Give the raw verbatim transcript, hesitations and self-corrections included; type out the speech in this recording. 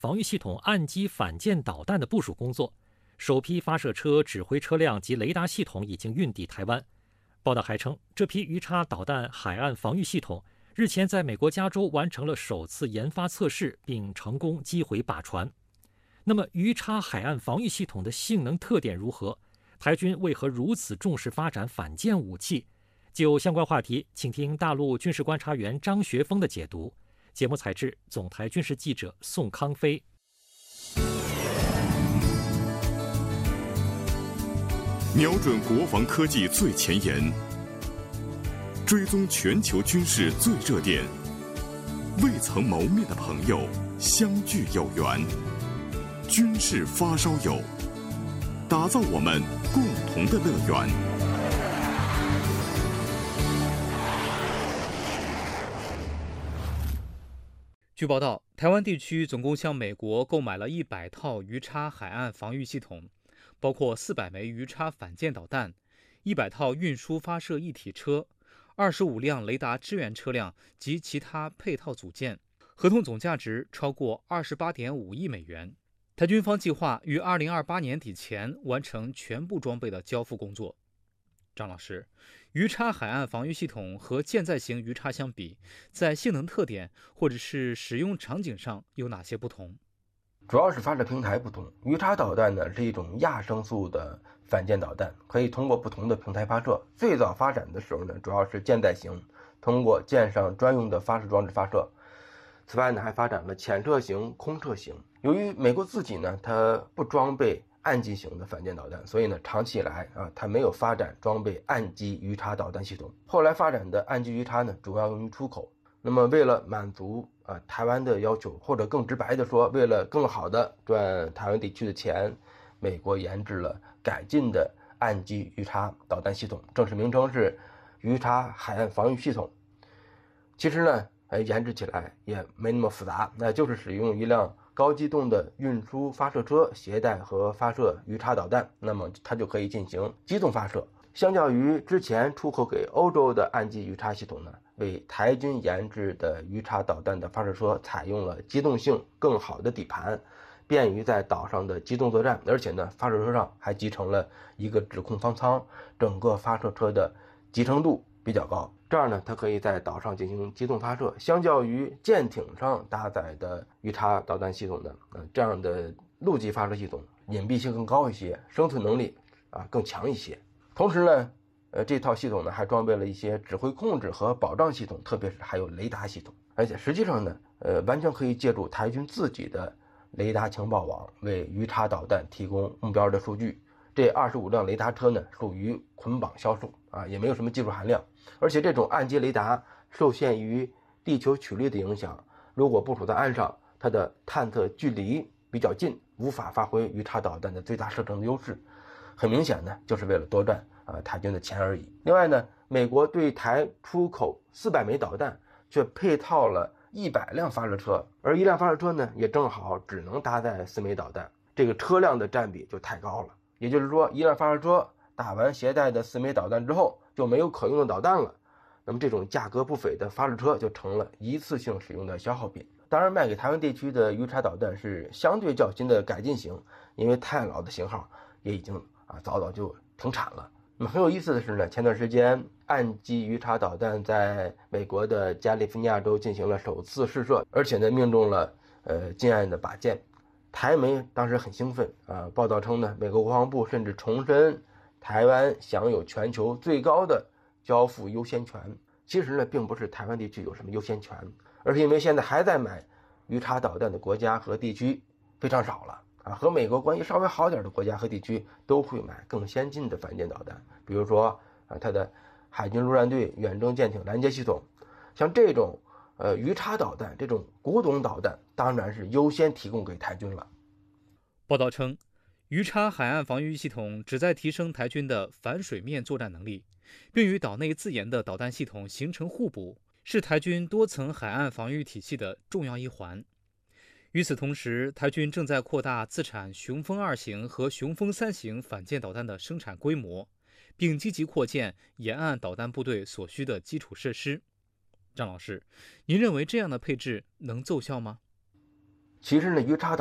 防御系统岸基反舰导弹的部署工作，首批发射车、指挥车辆及雷达系统已经运抵台湾。报道还称，这批鱼叉导弹海岸防御系统日前在美国加州完成了首次研发测试，并成功击毁靶船。那么，鱼叉海岸防御系统的性能特点如何？台军为何如此重视发展反舰武器？就相关话题，请听大陆军事观察员张学峰的解读。节目采制总台军事记者宋康飞。 瞄准国防科技最前沿，追踪全球军事最热点，未曾谋面的朋友相聚有缘，军事发烧友，打造我们共同的乐园。 据报道，台湾地区总共向美国购买了一百套鱼叉海岸防御系统，包括四百枚鱼叉反舰导弹、一百套运输发射一体车、二十五辆雷达支援车辆及其他配套组件，合同总价值超过二十八点五亿美元。台军方计划于二零二八年底前完成全部装备的交付工作。张老师，鱼叉海岸防御系统和舰载型鱼叉相比，在性能特点或者是使用场景上有哪些不同？ 主要是发射平台不同。鱼叉导弹呢是一种亚声速的反舰导弹，可以通过不同的平台发射。最早发展的时候呢，主要是舰载型，通过舰上专用的发射装置发射。此外呢，还发展了潜射型、空射型。由于美国自己呢，它不装备岸基型的反舰导弹，所以呢，长期以来啊，它没有发展装备岸基鱼叉导弹系统。后来发展的岸基鱼叉呢，主要用于出口。那么为了满足啊台湾的要求，或者更直白的说，为了更好的赚台湾地区的钱，美国研制了改进的岸基鱼叉导弹系统，正式名称是鱼叉海岸防御系统。其实呢，呃，研制起来也没那么复杂，那就是使用一辆高机动的运输发射车携带和发射鱼叉导弹，那么它就可以进行机动发射。相较于之前出口给欧洲的岸基鱼叉系统呢，为台军研制的鱼叉导弹的发射车采用了机动性更好的底盘，便于在岛上的机动作战，而且呢，发射车上还集成了一个指控方舱，整个发射车的集成度比较高。这样呢，它可以在岛上进行机动发射。相较于舰艇上搭载的鱼叉导弹系统呢，呃，这样的陆基发射系统隐蔽性更高一些，生存能力啊更强一些。同时呢，呃，这套系统呢还装备了一些指挥控制和保障系统，特别是还有雷达系统。而且实际上呢，呃，完全可以借助台军自己的雷达情报网为鱼叉导弹提供目标的数据。这二十五辆雷达车呢，属于捆绑销售啊，也没有什么技术含量。而且这种岸基雷达受限于地球曲率的影响，如果部署在岸上，它的探测距离比较近，无法发挥鱼叉导弹的最大射程的优势。很明显呢，就是为了多赚啊台军的钱而已。另外呢，美国对台出口四百枚导弹，却配套了一百辆发射车，而一辆发射车呢，也正好只能搭载四枚导弹，这个车辆的占比就太高了。也就是说，一辆发射车打完携带的四枚导弹之后，就没有可用的导弹了。那么这种价格不菲的发射车就成了一次性使用的消耗品。当然，卖给台湾地区的鱼叉导弹是相对较新的改进型，因为太老的型号也已经啊早早就停产了。那么很有意思的是呢，前段时间岸基鱼叉导弹在美国的加利福尼亚州进行了首次试射，而且呢命中了呃近岸的靶舰。台媒当时很兴奋啊，报道称呢，美国国防部甚至重申台湾享有全球最高的交付优先权。其实呢，并不是台湾地区有什么优先权，而是因为现在还在买鱼叉导弹的国家和地区非常少了啊。和美国关系稍微好点的国家和地区都会买更先进的反舰导弹，比如说啊，它的海军陆战队远征舰艇拦截系统，像这种呃鱼叉导弹这种古董导弹，当然是优先提供给台军了。 报道称，鱼叉海岸防御系统旨在提升台军的反水面作战能力，并与岛内自研的导弹系统形成互补，是台军多层海岸防御体系的重要一环。与此同时，台军正在扩大自产雄风二型和雄风三型反舰导弹的生产规模，并积极扩建沿岸导弹部队所需的基础设施。张老师，您认为这样的配置能奏效吗？ 其实呢，鱼叉